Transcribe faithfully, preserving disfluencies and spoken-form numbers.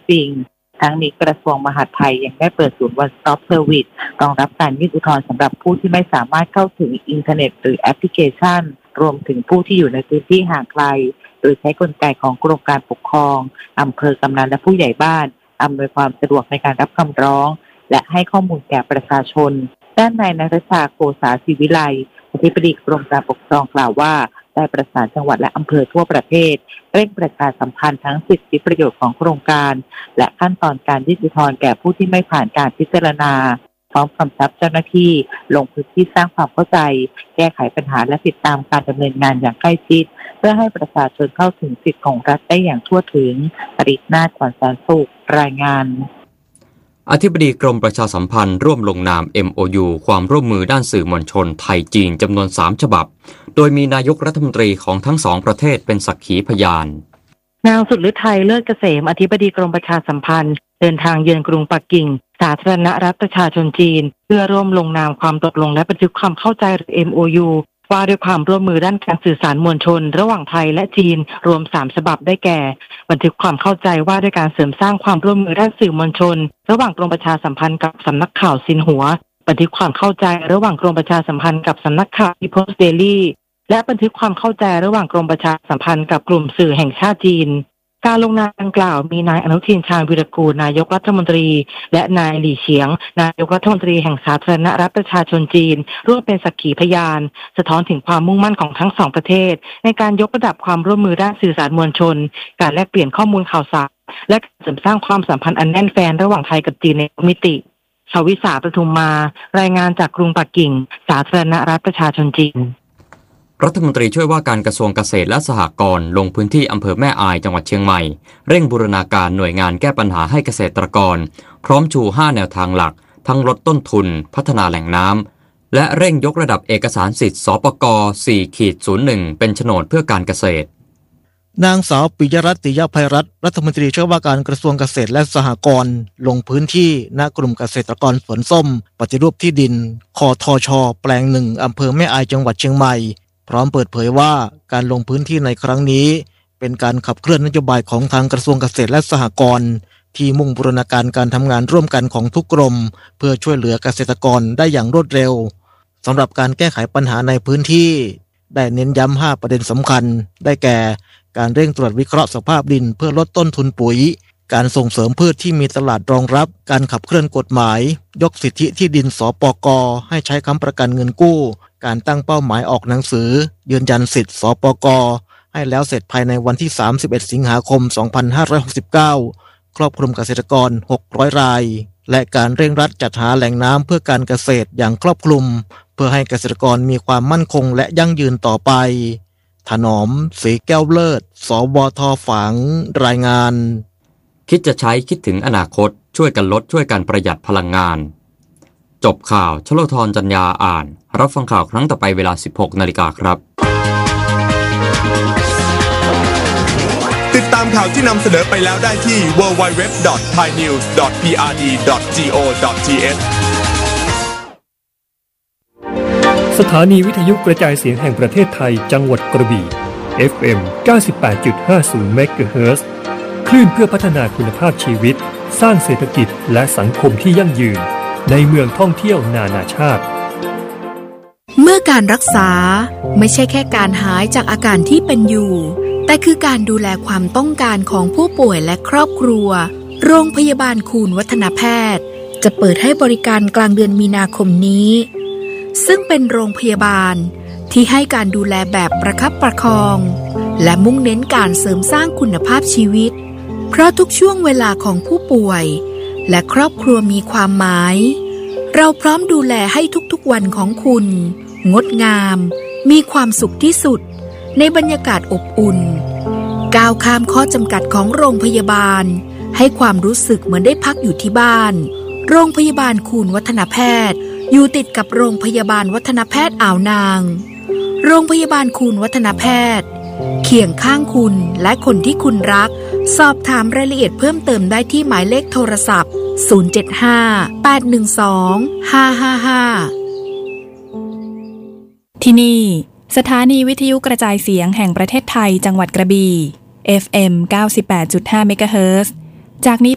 จริงทั้งนี้กระทรวงมหาดไทยยังได้เปิดศูนย์ One Stop Service รองรับการยื่นอุทธรณ์สำหรับผู้ที่ไม่สามารถเข้าถึงอินเทอร์เน็ตหรือแอปพลิเคชันรวมถึงผู้ที่อยู่ในพื้นที่ห่างไกลโดยใช้กลไกของกรมการปกครองอำเภอกำนันและผู้ใหญ่บ้านอำนวยความสะดวกในการรับคำร้องและให้ข้อมูลแก่ประชาชนด้านนายณัฐชาโกษาศิวิไลอธิบดีกรมการปกครองกล่าวว่าได้ประสานจังหวัดและอำเภอทั่วประเทศเร่งประชาสัมพันธ์ทั้งสิทธิประโยชน์ของโครงการและขั้นตอนการยื่นอุทธรณ์แก่ผู้ที่ไม่ผ่านการพิจารณาพร้อมกำชับเจ้าหน้าที่ลงพื้นที่สร้างความเข้าใจแก้ไขปัญหาและติดตามการดำเนินงานอย่างใกล้ชิดเพื่อให้ประชาชนเข้าถึงสิทธิของรัฐได้อย่างทั่วถึงปริศนาถ ขวัญแสนสุขรายงานอธิบดีกรมประชาสัมพันธ์ร่วมลงนาม เอ็ม โอ ยู ความร่วมมือด้านสื่อมวลชนไทยจีนจำนวนสามฉบับโดยมีนายกรัฐมนตรีของทั้งสองประเทศเป็นสักขีพยานนางสุดฤทัยเลิศเกษมอธิบดีกรมประชาสัมพันธ์เดินทางเยือนกรุงปักกิ่งสาธารณรัฐประชาชนจีนเพื่อร่วมลงนามความตกลงและบันทึกความเข้าใจหรือ เอ็ม โอ ยู ว่าด้วยความร่วมมือด้านการสื่อสารมวลชนระหว่างไทยและจีนรวมสามฉบับได้แก่บันทึกความเข้าใจว่าด้วยการเสริมสร้างความร่วมมือด้านสื่อมวลชนระหว่างกรมประชาสัมพันธ์กับสำนักข่าวซินหัวบันทึกความเข้าใจระหว่างกรมประชาสัมพันธ์กับสำนักข่าว People's Daily และบันทึกความเข้าใจระหว่างกรมประชาสัมพันธ์กับกลุ่มสื่อแห่งชาติจีนการลงนามดังกล่าวมีนายอนุทินชาญวิรากูลนายกรัฐมนตรีและนายหลี่เฉียงนายกรัฐมนตรีแห่งสาธารณรัฐประชาชนจีนร่วมเป็นสักขีพยานสะท้อนถึงความมุ่งมั่นของทั้งสองประเทศในการยกระดับความร่วมมือด้านสื่อสารมวลชนการแลกเปลี่ยนข้อมูลข่าวสารและเสริมสร้างความสัมพันธ์อันแน่นแฟ้นระหว่างไทยกับจีนในทุกมิติชวิสาประทุมมารายงานจากกรุงปักกิ่งสาธารณรัฐประชาชนจีนรัฐมนตรีช่วยว่าการกระทรวงเกษตรและสหกรณ์ลงพื้นที่อำเภอแม่อายจังหวัดเชียงใหม่เร่งบูรณาการหน่วยงานแก้ปัญหาให้เกษตรกรพร้อมชูห้าแนวทางหลักทั้งลดต้นทุนพัฒนาแหล่งน้ำและเร่งยกระดับเอกสารสิทธิ์สปก สี่ศูนย์หนึ่ง เป็นโฉนดเพื่อการเกษตรนางสาวปิยรัตน์ ติยภัยรัตน์รัฐมนตรีช่วยว่าการกระทรวงเกษตรและสหกรณ์ลงพื้นที่ณกลุ่มเกษตรกรสวนส้มปฏิรูปที่ดินคทช.แปลงหนึ่งอำเภอแม่อายจังหวัดเชียงใหม่พร้อมเปิดเผยว่าการลงพื้นที่ในครั้งนี้เป็นการขับเคลื่อนนโยบายของทางกระทรวงเกษตรและสหกรณ์ที่มุ่งบูรณาการการทำงานร่วมกันของทุกกรมเพื่อช่วยเหลือเกษตรกรได้อย่างรวดเร็วสำหรับการแก้ไขปัญหาในพื้นที่ได้เน้นย้ำห้าประเด็นสำคัญได้แก่การเร่งตรวจวิเคราะห์สภาพดินเพื่อลดต้นทุนปุ๋ยการส่งเสริมพืชที่มีตลาดรองรับการขับเคลื่อนกฎหมายยกสิทธิที่ดินสปก.ให้ใช้ค้ำประกันเงินกู้การตั้งเป้าหมายออกหนังสือยืนยันสิทธิสปก.ให้แล้วเสร็จภายในวันที่สามสิบเอ็ดสิงหาคมสองพันห้าร้อยหกสิบเก้าครอบคลุมเกษตรกรหกร้อยรายและการเร่งรัดจัดหาแหล่งน้ำเพื่อการเกษตรอย่างครอบคลุมเพื่อให้เกษตรกรมีความมั่นคงและยั่งยืนต่อไปถนอมศรีแก้วเลิศสวท.ฝางรายงานคิดจะใช้คิดถึงอนาคตช่วยกันลดช่วยกันประหยัดพลังงานจบข่าวชโลธรจัญญาอ่านรับฟังข่าวครั้งต่อไปเวลา สิบหกนาฬิกาครับติดตามข่าวที่นำเสนอไปแล้วได้ที่ ดับเบิลยู ดับเบิลยู ดับเบิลยู ดอท ไทยนิวส์ ดอท พี อาร์ ดี ดอท จี โอ ดอท ที เอชสถานีวิทยุกระจายเสียงแห่งประเทศไทยจังหวัดกระบี่ เอฟ เอ็ม เก้าสิบแปดจุดห้าศูนย์ เมกะเฮิรตซ์ คลื่นเพื่อพัฒนาคุณภาพชีวิตสร้างเศรษฐกิจและสังคมที่ยั่งยืนในเมืองท่องเที่ยวนานาชาติเมื่อการรักษาไม่ใช่แค่การหายจากอาการที่เป็นอยู่แต่คือการดูแลความต้องการของผู้ป่วยและครอบครัวโรงพยาบาลคูณวัฒนแพทย์จะเปิดให้บริการกลางเดือนมีนาคมนี้ซึ่งเป็นโรงพยาบาลที่ให้การดูแลแบบประคับประคองและมุ่งเน้นการเสริมสร้างคุณภาพชีวิตเพราะทุกช่วงเวลาของผู้ป่วยและครอบครัวมีความหมายเราพร้อมดูแลให้ทุกๆวันของคุณงดงามมีความสุขที่สุดในบรรยากาศอบอุ่นก้าวข้ามข้อจำกัดของโรงพยาบาลให้ความรู้สึกเหมือนได้พักอยู่ที่บ้านโรงพยาบาลคูณวัฒนแพทย์อยู่ติดกับโรงพยาบาลวัฒนแพทย์อ่าวนางโรงพยาบาลคูณวัฒนแพทย์เคียงข้างคุณและคนที่คุณรักสอบถามรายละเอียดเพิ่มเติมได้ที่หมายเลขโทรศัพท์ศูนย์ เจ็ด ห้า แปด หนึ่ง สอง ห้า ห้า ห้าที่นี่สถานีวิทยุกระจายเสียงแห่งประเทศไทยจังหวัดกระบี่ เอฟ เอ็ม เก้าสิบแปดจุดห้า เมกะเฮิรตซ์จากนี้